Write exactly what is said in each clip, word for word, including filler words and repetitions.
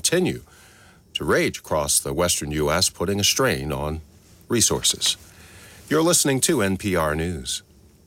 continue to rage across the western U S, putting a strain on resources. You're listening to N P R News.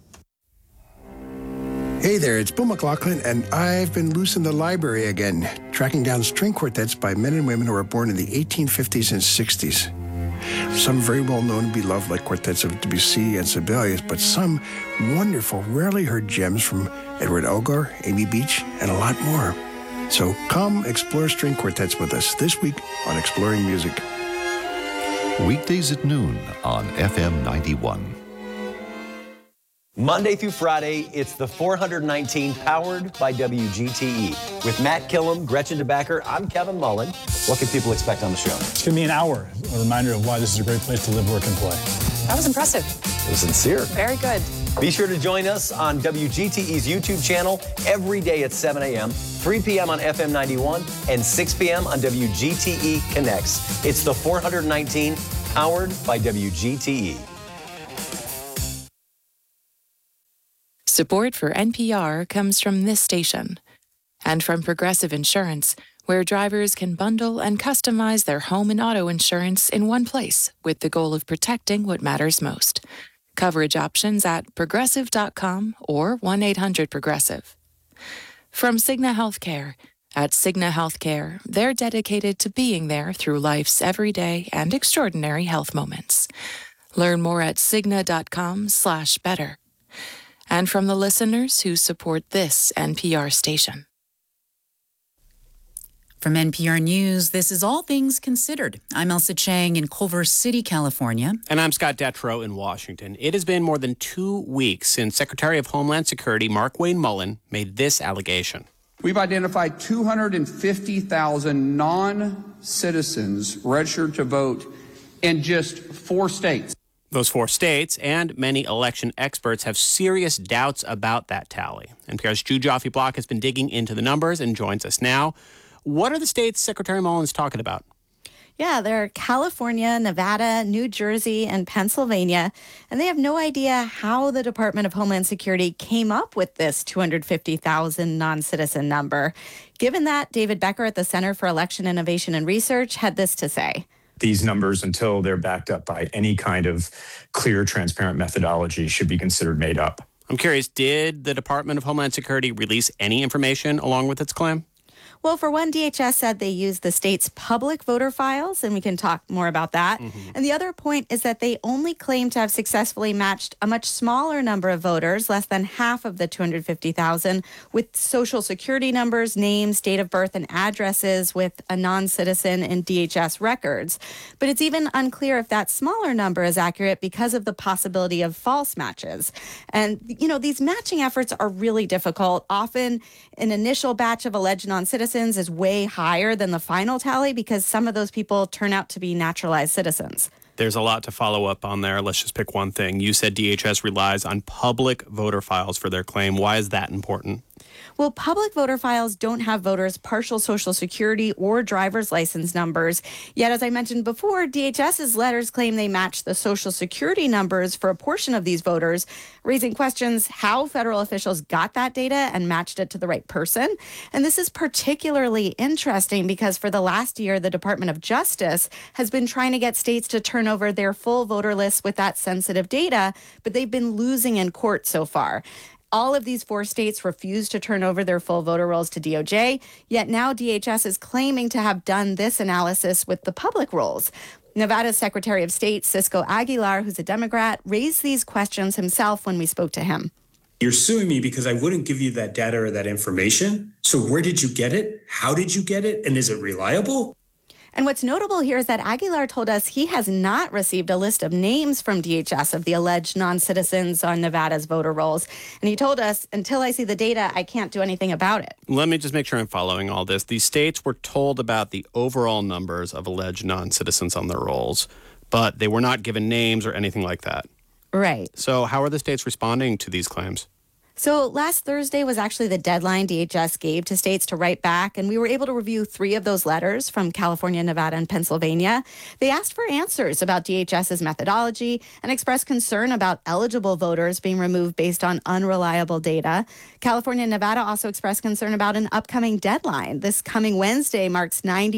Hey there, it's Bill McLaughlin, and I've been loose in the library again, tracking down string quartets by men and women who were born in the eighteen fifties and sixties. Some very well known and beloved, like quartets of Debussy and Sibelius, but some wonderful, rarely heard gems from Edward Elgar, Amy Beach, and a lot more. So come explore string quartets with us this week on Exploring Music. Weekdays at noon on F M ninety-one. Monday through Friday, it's the four hundred nineteen powered by W G T E. With Matt Killam, Gretchen DeBacker, I'm Kevin Mullen. What can people expect on the show? It's going to be an hour, a reminder of why this is a great place to live, work, and play. That was impressive. It was sincere. Very good. Be sure to join us on W G T E's YouTube channel every day at seven a.m., three p.m. on F M ninety-one, and six p.m. on W G T E Connects. It's the four hundred nineteen powered by W G T E. Support for N P R comes from this station and from Progressive Insurance, where drivers can bundle and customize their home and auto insurance in one place with the goal of protecting what matters most. Coverage options at progressive dot com or one eight hundred progressive. From Cigna Healthcare. At Cigna Healthcare, they're dedicated to being there through life's everyday and extraordinary health moments. Learn more at cigna dot com slash better. And from the listeners who support this N P R station. From N P R News, this is All Things Considered. I'm Elsa Chang in Culver City, California. And I'm Scott Detrow in Washington. It has been more than two weeks since Secretary of Homeland Security Mark Wayne Mullen made this allegation. We've identified two hundred fifty thousand non-citizens registered to vote in just four states. Those four states and many election experts have serious doubts about that tally. N P R's Ju Joffe Block has been digging into the numbers and joins us now. What are the states Secretary Mullen's talking about? Yeah, they're California, Nevada, New Jersey, and Pennsylvania, and they have no idea how the Department of Homeland Security came up with this two hundred fifty thousand non-citizen number. Given that, David Becker at the Center for Election Innovation and Research had this to say. These numbers, until they're backed up by any kind of clear, transparent methodology, should be considered made up. I'm curious, did the Department of Homeland Security release any information along with its claim? Well, for one, D H S said they used the state's public voter files, and we can talk more about that. Mm-hmm. And the other point is that they only claim to have successfully matched a much smaller number of voters, less than half of the two hundred fifty thousand, with social security numbers, names, date of birth, and addresses with a non-citizen in D H S records. But it's even unclear if that smaller number is accurate because of the possibility of false matches. And, you know, these matching efforts are really difficult. Often an initial batch of alleged non-citizens is way higher than the final tally because some of those people turn out to be naturalized citizens. There's a lot to follow up on there. Let's just pick one thing. You said D H S relies on public voter files for their claim. Why is that important? Well, public voter files don't have voters' partial social security or driver's license numbers. Yet, as I mentioned before, DHS's letters claim they match the social security numbers for a portion of these voters, raising questions how federal officials got that data and matched it to the right person. And this is particularly interesting because for the last year, the Department of Justice has been trying to get states to turn over their full voter lists with that sensitive data, but they've been losing in court so far. All of these four states refused to turn over their full voter rolls to D O J, yet now D H S is claiming to have done this analysis with the public rolls. Nevada's Secretary of State, Cisco Aguilar, who's a Democrat, raised these questions himself when we spoke to him. You're suing me because I wouldn't give you that data or that information. So where did you get it? How did you get it? And is it reliable? And what's notable here is that Aguilar told us he has not received a list of names from D H S of the alleged non-citizens on Nevada's voter rolls. And he told us, until I see the data, I can't do anything about it. Let me just make sure I'm following all this. These states were told about the overall numbers of alleged non-citizens on their rolls, but they were not given names or anything like that. Right. So how are the states responding to these claims? So last Thursday was actually the deadline D H S gave to states to write back, and we were able to review three of those letters from California, Nevada, and Pennsylvania. They asked for answers about DHS's methodology and expressed concern about eligible voters being removed based on unreliable data. California and Nevada also expressed concern about an upcoming deadline. This coming Wednesday marks ninety